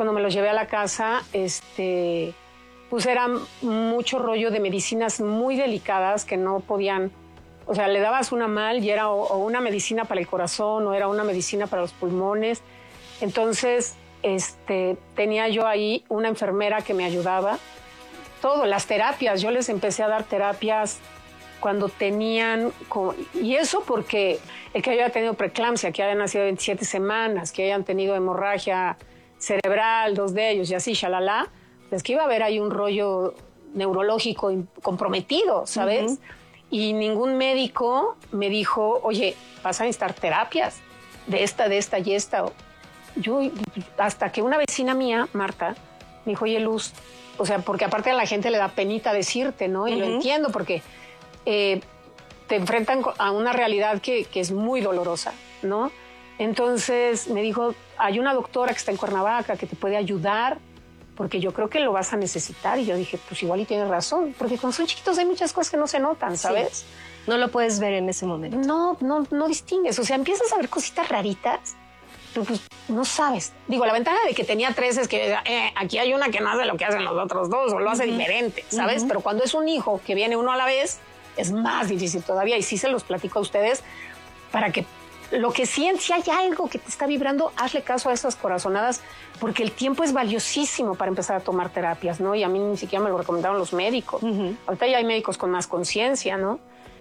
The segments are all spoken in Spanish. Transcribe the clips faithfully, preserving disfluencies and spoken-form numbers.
cuando me los llevé a la casa, este, pues era mucho rollo de medicinas muy delicadas que no podían, o sea, le dabas una mal y era o, o una medicina para el corazón o era una medicina para los pulmones. Entonces, este, tenía yo ahí una enfermera que me ayudaba. Todo, las terapias, yo les empecé a dar terapias cuando tenían, y eso porque el que haya tenido preeclampsia, que hayan nacido veintisiete semanas, que hayan tenido hemorragia cerebral, dos de ellos, y así, shalala, es que iba a haber ahí un rollo neurológico comprometido, ¿sabes? Uh-huh. Y ningún médico me dijo, oye, vas a necesitar terapias de esta, de esta y esta. Yo, hasta que una vecina mía, Marta, me dijo, oye, Luz, o sea, porque aparte a la gente le da penita decirte, ¿no? Y uh-huh. lo entiendo, porque eh, te enfrentan a una realidad que, que es muy dolorosa, ¿no? Entonces me dijo, hay una doctora que está en Cuernavaca que te puede ayudar, porque yo creo que lo vas a necesitar. Y yo dije, pues igual y tienes razón, porque cuando son chiquitos hay muchas cosas que no se notan, ¿sabes? Sí. No lo puedes ver en ese momento. No, no, no distingues. O sea, empiezas a ver cositas raritas, pero pues no sabes. Digo, la ventaja de que tenía tres es que eh, aquí hay una que no hace lo que hacen los otros dos o lo hace uh-huh. diferente, ¿sabes? Uh-huh. Pero cuando es un hijo que viene uno a la vez, es más difícil todavía. Y sí se los platico a ustedes para que lo que sientes, si hay algo que te está vibrando, hazle caso a esas corazonadas, porque el tiempo es valiosísimo para empezar a tomar terapias, ¿no? Y a mí ni siquiera me lo recomendaron los médicos. Uh-huh. Ahorita ya hay médicos con más conciencia, ¿no?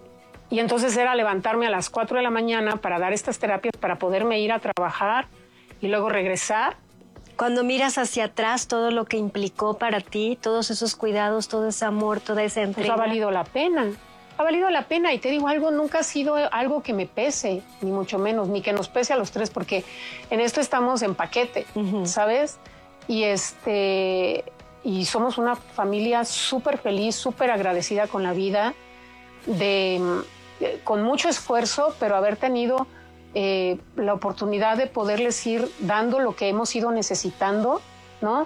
Y entonces era levantarme a las cuatro de la mañana para dar estas terapias, para poderme ir a trabajar y luego regresar. Cuando miras hacia atrás todo lo que implicó para ti, todos esos cuidados, todo ese amor, toda esa entrega. Pues ha valido la pena. Ha valido la pena, y te digo algo, nunca ha sido algo que me pese, ni mucho menos, ni que nos pese a los tres, porque en esto estamos en paquete, uh-huh. ¿sabes? Y este y somos una familia súper feliz, súper agradecida con la vida, de, de con mucho esfuerzo, pero haber tenido eh, la oportunidad de poderles ir dando lo que hemos ido necesitando, ¿no?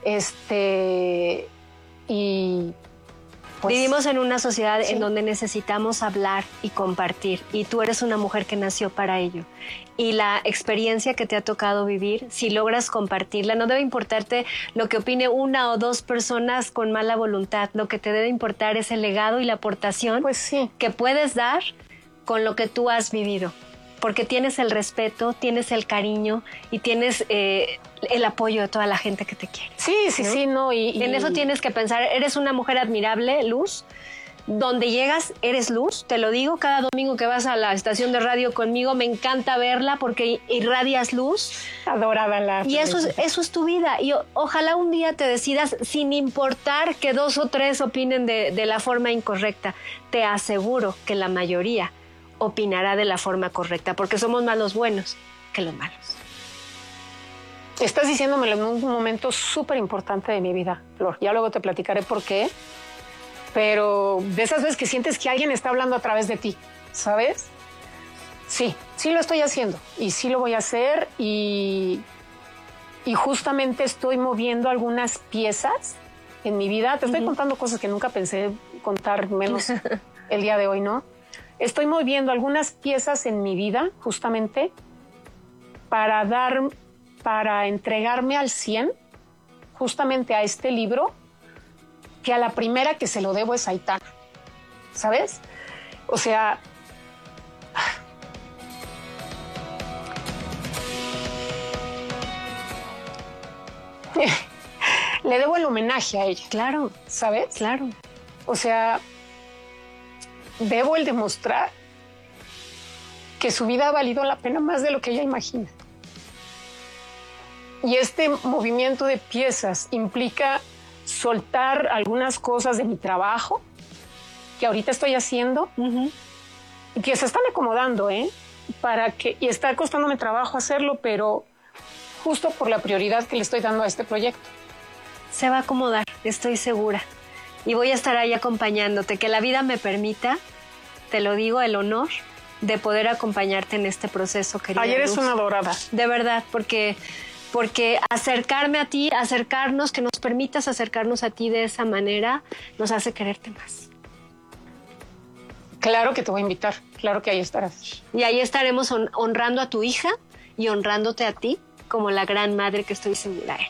Este y Pues, vivimos en una sociedad sí. en donde necesitamos hablar y compartir, y tú eres una mujer que nació para ello. Y la experiencia que te ha tocado vivir, si logras compartirla, no debe importarte lo que opine una o dos personas con mala voluntad. Lo que te debe importar es el legado y la aportación pues sí. que puedes dar con lo que tú has vivido. Porque tienes el respeto, tienes el cariño y tienes eh, el apoyo de toda la gente que te quiere. Sí, sí, ¿no? sí, no. Y, y en eso tienes que pensar, eres una mujer admirable, Luz. Donde llegas, eres luz, te lo digo, cada domingo que vas a la estación de radio conmigo, me encanta verla porque irradias luz. Adorada la. Y eso es, eso es tu vida. Y o, ojalá un día te decidas, sin importar que dos o tres opinen de, de la forma incorrecta. Te aseguro que la mayoría opinará de la forma correcta, porque somos más los buenos que los malos. Estás diciéndomelo en un momento súper importante de mi vida, Flor. Ya luego te platicaré por qué, pero de esas veces que sientes que alguien está hablando a través de ti, ¿sabes? Sí, sí lo estoy haciendo y sí lo voy a hacer, y, y justamente estoy moviendo algunas piezas en mi vida. Te estoy uh-huh. contando cosas que nunca pensé contar, menos el día de hoy, ¿no? Estoy moviendo algunas piezas en mi vida justamente para dar, para entregarme al cien justamente a este libro, que a la primera que se lo debo es Aitana, ¿sabes? O sea, le debo el homenaje a ella. Claro, ¿sabes? Claro. O sea, debo el demostrar que su vida ha valido la pena más de lo que ella imagina. Y este movimiento de piezas implica soltar algunas cosas de mi trabajo que ahorita estoy haciendo uh-huh. y que se están acomodando, ¿eh? Para que, y está costándome trabajo hacerlo, pero justo por la prioridad que le estoy dando a este proyecto. Se va a acomodar, estoy segura. Y voy a estar ahí acompañándote. Que la vida me permita, te lo digo, el honor de poder acompañarte en este proceso, querida Ayer Luz. Es una adorada. De verdad, porque, porque acercarme a ti, acercarnos, que nos permitas acercarnos a ti de esa manera, nos hace quererte más. Claro que te voy a invitar, claro que ahí estarás. Y ahí estaremos hon- honrando a tu hija y honrándote a ti como la gran madre que estoy segura eres.